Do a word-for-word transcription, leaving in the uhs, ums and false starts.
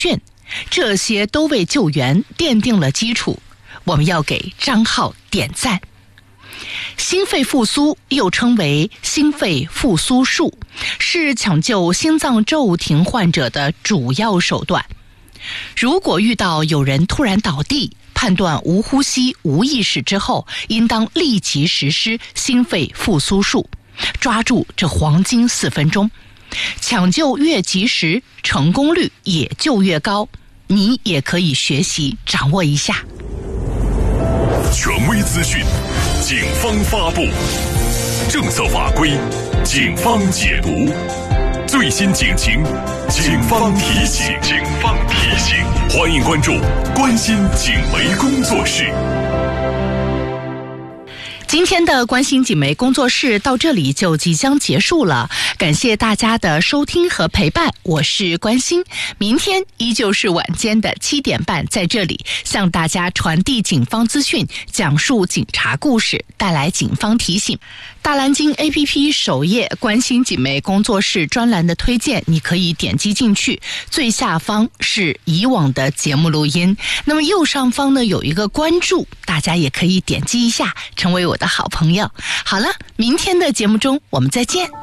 训，这些都为救援奠定了基础。我们要给张浩点赞。心肺复苏又称为心肺复苏术，是抢救心脏骤停患者的主要手段。如果遇到有人突然倒地，判断无呼吸、无意识之后，应当立即实施心肺复苏术，抓住这黄金四分钟。抢救越及时，成功率也就越高。你也可以学习掌握一下。 权威资讯，警方发布；政策法规，警方解读；最新警情，警方提醒。警方提醒，欢迎关注关心警媒工作室。 今天的关心警媒工作室到这里就即将结束了，感谢大家的收听和陪伴，我是关心。明天依旧是晚间的七点半，在这里向大家传递警方资讯，讲述警察故事，带来警方提醒。大蓝鲸 A P P 首页关心警媒工作室专栏的推荐，你可以点击进去，最下方是以往的节目录音，那么右上方呢有一个关注，大家也可以点击一下，成为我的好朋友。好了，明天的节目中我们再见。